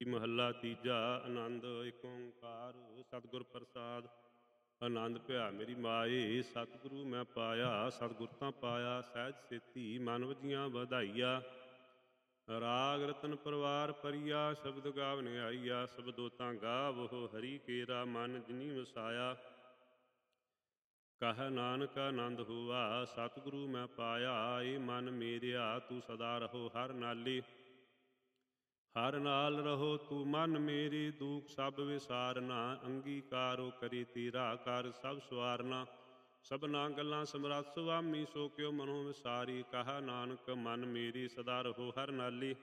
ਮਹੱਲਾ ਤੀਜਾ। ਆਨੰਦ ਏਕ ਓੰਕਾਰ ਸਤਿਗੁਰ ਪ੍ਰਸਾਦ। ਆਨੰਦ ਭਿਆ ਮੇਰੀ ਮਾਏ, ਸਤਿਗੁਰੂ ਮੈਂ ਪਾਇਆ। ਸਤਿਗੁਰ ਤਾਂ ਪਾਇਆ ਸਹਿਜ ਸੇਤੀ, ਮਨ ਵਜੀਆਂ ਵਧਾਈਆ। ਰਾਗ ਰਤਨ ਪਰਵਾਰ ਪਰੀਆ, ਸ਼ਬਦ ਗਾਵਨ ਆਈਆ। ਸ਼ਬਦੋ ਤਾਂ ਗਾਵੋ ਹਰੀ ਕੇਰਾ, ਮਨ ਜਿਨੀ ਵਸਾਇਆ। ਕਹ ਨਾਨਕ ਆਨੰਦ ਹੋਆ, ਸਤਿਗੁਰੂ ਮੈਂ ਪਾਇਆ। ਏ ਮਨ ਮੇਰਿਆ ਤੂੰ ਸਦਾ ਰਹੋ ਹਰ ਨਾਲੇ। ਹਰ ਨਾਲ ਰਹੋ ਤੂੰ ਮਨ ਮੇਰੇ, ਦੂਖ ਸਭ ਵਿਸਾਰਨਾ। ਅੰਗੀਕਾਰੋ ਕਰੇ ਤੇਰਾ ਕਰ ਸਭ ਸਵਾਰਨਾ। ਸਭਨਾ ਗੱਲਾਂ ਸਮਰੱਥ ਸੁਆਮੀ, ਸੋ ਕਿਉ ਮਨੋ ਵਿਸਾਰੀ। ਕਹਾ ਨਾਨਕ ਮਨ ਮੇਰੇ ਸਦਾ ਰਹੋ ਹਰ ਨਾਲੇ।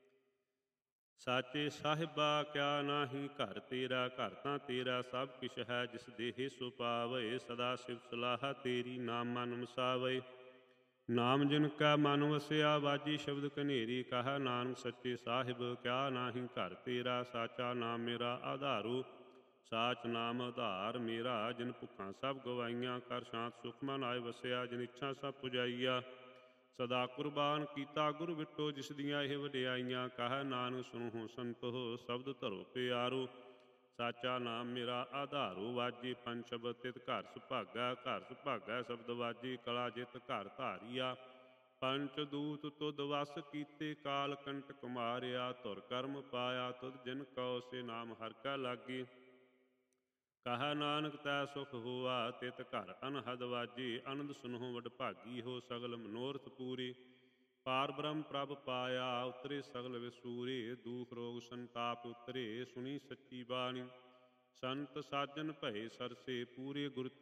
ਸਾਚੇ ਸਾਹਿਬਾ ਕਿਆ ਨਾਹੀ ਘਰ ਤੇਰਾ, ਘਰ ਤਾਂ ਤੇਰਾ ਸਭ ਕਿਛ ਹੈ। ਜਿਸ ਦੇਹ ਸੋ ਪਾਵੈ, ਸਦਾ ਸਿਵ ਸਲਾਹਾ ਤੇਰੀ। ਨਾਮ ਮਨ ਵਸਾਵੈ, ਨਾਮ ਜਿਨ ਕਾ ਮਨ ਵਸਿਆ। ਵਾਜੀ ਸ਼ਬਦ ਕਨੇਰੀ, ਕਹਾ ਨਾਨਕ ਸੱਚੇ ਸਾਹਿਬ ਕਿਆ ਨਾਹੀ ਘਰ ਤੇਰਾ। ਸਾਚਾ ਨਾਮ ਮੇਰਾ ਆਧਾਰੂ, ਸਾਚ ਨਾਮ ਆਧਾਰ ਮੇਰਾ। ਜਿਨ ਭੁੱਖਾਂ ਸਭ ਗਵਾਈਆਂ, ਕਰ ਸ਼ਾਂਤ ਸੁਖ ਮਨ ਆਏ ਵਸਿਆ। ਜਿਨ ਇੱਛਾ ਸਭ ਪੁਜਾਈਆ, ਸਦਾ ਕੁਰਬਾਨ ਕੀਤਾ ਗੁਰ ਵਿਟੋ। ਜਿਸ ਦੀਆਂ ਇਹ ਵਡਿਆਈਆਂ, ਕਹ ਨਾਨਕ ਸੁਣੋ ਸੰਤੋ ਸ਼ਬਦ ਧਰੋ ਪਿਆਰੋ। ਸਾਚਾ ਨਾਮ ਮੇਰਾ ਆਧਾਰੂ, ਵਾਜੇ ਪੰਜ ਸ਼ਬਦ ਤਿਤ ਘਰ ਸੁਭਾਗਾ। ਘਰ ਸੁਭਾਗਾ ਸ਼ਬਦ ਵਾਜੇ, ਕਲਾ ਜਿਤ ਘਰ ਧਾਰੀਆ। ਪੰਚ ਦੂਤ ਤੁਧ ਵਸ ਕੀਤੇ, ਕਾਲ ਕੰਟਕ ਮਾਰਿਆ। ਧੁਰ ਕਰਮ ਪਾਇਆ ਤੁਧ ਜਿਨ ਕਉ, ਸੇ ਨਾਮ ਹਰਿ ਕਾ ਲਾਗੇ। ਕਹ ਨਾਨਕ ਤੈ ਸੁਖ ਹੋਆ, ਤਿਤ ਘਰ ਅਨਹਦ ਵਾਜੇ। ਆਨੰਦ ਸੁਨਹੁ ਵਡਭਾਗੀ, ਹੋ ਸਗਲ ਮਨੋਰਥ ਪੂਰੇ। ਪਾਰ ਬ੍ਰਹਮ ਪ੍ਰਭ ਪਾਇਆ, ਉਤਰੇ ਸਗਲ ਵਿਸੂਰੇ। ਦੂਖ ਰੋਗ ਸੰਤਾਪ ਉਤਰੇ, ਸੁਣੀ ਸੱਚੀ ਬਾਣੀ। ਸੰਤ ਸਾਜਨ ਭਏ ਸਰਸੇ, ਪੂਰੇ ਗੁਰ